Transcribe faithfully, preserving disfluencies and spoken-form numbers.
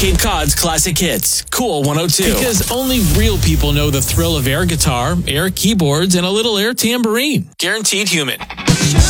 Cape Cod's classic hits. Cool one oh two. Because only real people know the thrill of air guitar, air keyboards, and a little air tambourine. Guaranteed Human.